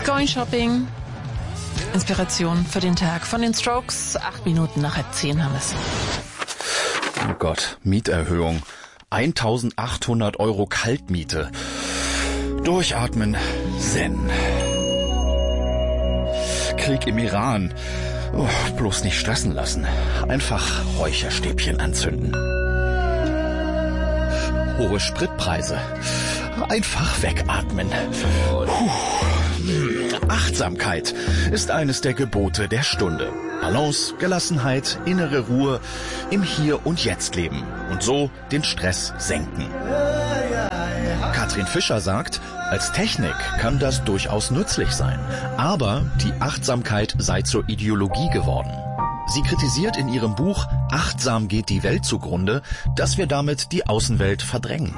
Going Shopping. Inspiration für den Tag von den Strokes. 8 Minuten nach 10 haben wir es. Oh Gott, Mieterhöhung. 1.800 € Kaltmiete. Durchatmen, Zen. Krieg im Iran. Oh, bloß nicht stressen lassen. Einfach Räucherstäbchen anzünden. Hohe Spritpreise. Einfach wegatmen. Achtsamkeit ist eines der Gebote der Stunde. Balance, Gelassenheit, innere Ruhe, im Hier und Jetzt leben und so den Stress senken. Katrin Fischer sagt, als Technik kann das durchaus nützlich sein, aber die Achtsamkeit sei zur Ideologie geworden. Sie kritisiert in ihrem Buch Achtsam geht die Welt zugrunde, dass wir damit die Außenwelt verdrängen.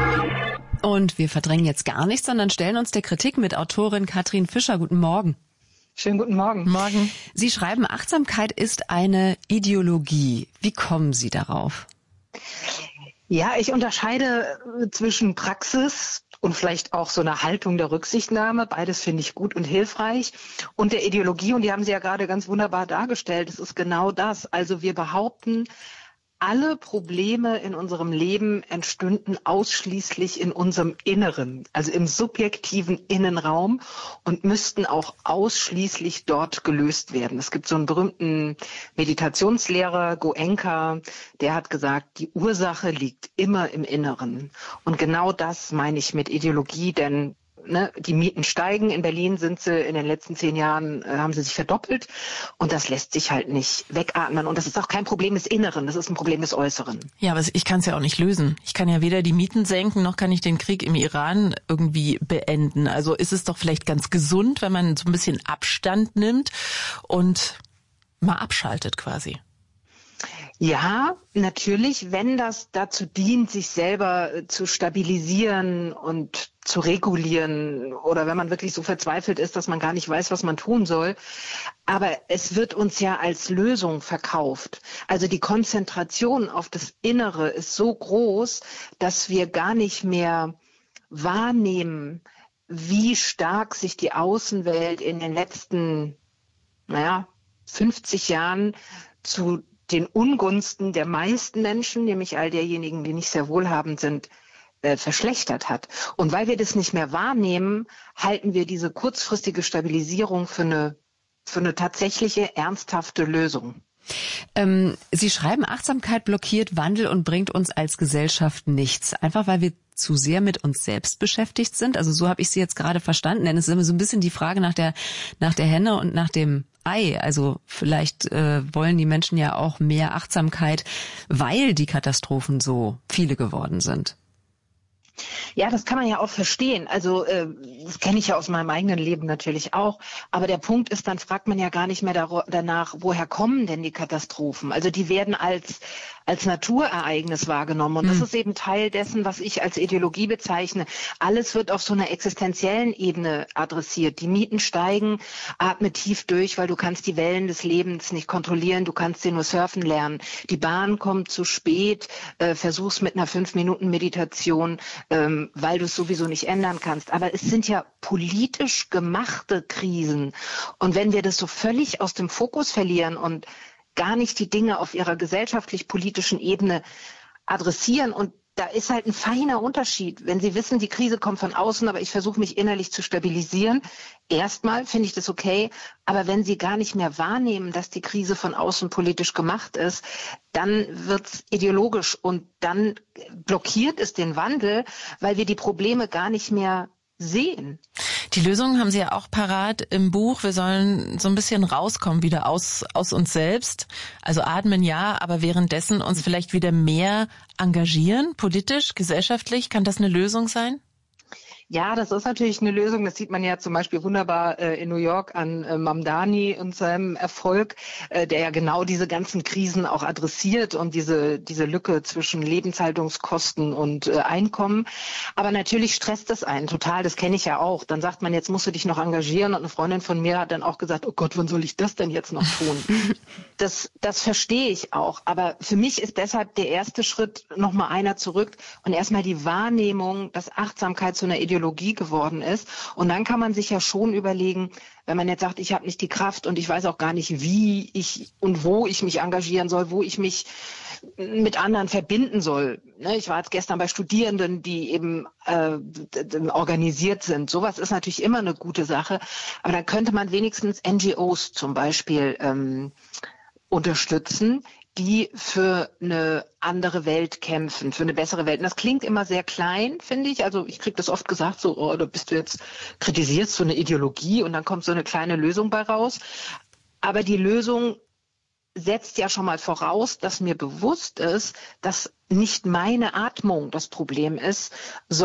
Und wir verdrängen jetzt gar nichts, sondern stellen uns der Kritik mit Autorin Katrin Fischer. Guten Morgen. Schönen guten Morgen. Morgen. Sie schreiben, Achtsamkeit ist eine Ideologie. Wie kommen Sie darauf? Ja, ich unterscheide zwischen Praxis und vielleicht auch so einer Haltung der Rücksichtnahme. Beides finde ich gut und hilfreich. Und der Ideologie, und die haben Sie ja gerade ganz wunderbar dargestellt, es ist genau das. Also wir behaupten, alle Probleme in unserem Leben entstünden ausschließlich in unserem Inneren, also im subjektiven Innenraum und müssten auch ausschließlich dort gelöst werden. Es gibt so einen berühmten Meditationslehrer, Goenka, der hat gesagt, die Ursache liegt immer im Inneren. Und genau das meine ich mit Ideologie, denn die Mieten steigen. In Berlin sind sie in den letzten 10 Jahren, haben sie sich verdoppelt. Und das lässt sich halt nicht wegatmen. Und das ist auch kein Problem des Inneren, das ist ein Problem des Äußeren. Ja, aber ich kann es ja auch nicht lösen. Ich kann ja weder die Mieten senken, noch kann ich den Krieg im Iran irgendwie beenden. Also ist es doch vielleicht ganz gesund, wenn man so ein bisschen Abstand nimmt und mal abschaltet quasi. Ja, natürlich, wenn das dazu dient, sich selber zu stabilisieren und zu regulieren oder wenn man wirklich so verzweifelt ist, dass man gar nicht weiß, was man tun soll. Aber es wird uns ja als Lösung verkauft. Also die Konzentration auf das Innere ist so groß, dass wir gar nicht mehr wahrnehmen, wie stark sich die Außenwelt in den letzten, 50 Jahren zu den Ungunsten der meisten Menschen, nämlich all derjenigen, die nicht sehr wohlhabend sind, verschlechtert hat. Und weil wir das nicht mehr wahrnehmen, halten wir diese kurzfristige Stabilisierung für eine tatsächliche, ernsthafte Lösung. Sie schreiben, Achtsamkeit blockiert Wandel und bringt uns als Gesellschaft nichts. Einfach weil wir zu sehr mit uns selbst beschäftigt sind. Also so habe ich Sie jetzt gerade verstanden. Denn es ist immer so ein bisschen die Frage nach der Henne und nach dem Ei. Also vielleicht wollen die Menschen ja auch mehr Achtsamkeit, weil die Katastrophen so viele geworden sind. Ja, das kann man ja auch verstehen. Also das kenne ich ja aus meinem eigenen Leben natürlich auch. Aber der Punkt ist, dann fragt man ja gar nicht mehr danach, woher kommen denn die Katastrophen? Also die werden als Naturereignis wahrgenommen. Und das ist eben Teil dessen, was ich als Ideologie bezeichne. Alles wird auf so einer existenziellen Ebene adressiert. Die Mieten steigen, atme tief durch, weil du kannst die Wellen des Lebens nicht kontrollieren. Du kannst sie nur surfen lernen. Die Bahn kommt zu spät. Versuch's mit einer 5-Minuten-Meditation, weil du es sowieso nicht ändern kannst. Aber es sind ja politisch gemachte Krisen. Und wenn wir das so völlig aus dem Fokus verlieren und gar nicht die Dinge auf ihrer gesellschaftlich-politischen Ebene adressieren, und da ist halt ein feiner Unterschied. Wenn Sie wissen, die Krise kommt von außen, aber ich versuche mich innerlich zu stabilisieren, erstmal finde ich das okay, aber wenn Sie gar nicht mehr wahrnehmen, dass die Krise von außen politisch gemacht ist, dann wird's ideologisch und dann blockiert es den Wandel, weil wir die Probleme gar nicht mehr sehen. Die Lösungen haben Sie ja auch parat im Buch. Wir sollen so ein bisschen rauskommen wieder aus uns selbst. Also atmen ja, aber währenddessen uns vielleicht wieder mehr engagieren, politisch, gesellschaftlich. Kann das eine Lösung sein? Ja, das ist natürlich eine Lösung. Das sieht man ja zum Beispiel wunderbar in New York an Mamdani und seinem Erfolg, der ja genau diese ganzen Krisen auch adressiert und diese Lücke zwischen Lebenshaltungskosten und Einkommen. Aber natürlich stresst das einen total. Das kenne ich ja auch. Dann sagt man, jetzt musst du dich noch engagieren. Und eine Freundin von mir hat dann auch gesagt, oh Gott, wann soll ich das denn jetzt noch tun? Das verstehe ich auch. Aber für mich ist deshalb der erste Schritt nochmal einer zurück und erstmal die Wahrnehmung, dass Achtsamkeit zu einer Ideologie Ideologie geworden ist. Und dann kann man sich ja schon überlegen, wenn man jetzt sagt, ich habe nicht die Kraft und ich weiß auch gar nicht, wie ich und wo ich mich engagieren soll, wo ich mich mit anderen verbinden soll. Ich war jetzt gestern bei Studierenden, die eben organisiert sind. Sowas ist natürlich immer eine gute Sache. Aber dann könnte man wenigstens NGOs zum Beispiel unterstützen, die für eine andere Welt kämpfen, für eine bessere Welt. Und das klingt immer sehr klein, finde ich. Also ich kriege das oft gesagt, so, oh, da bist du jetzt, kritisierst so eine Ideologie und dann kommt so eine kleine Lösung bei raus. Aber die Lösung setzt ja schon mal voraus, dass mir bewusst ist, dass nicht meine Atmung das Problem ist,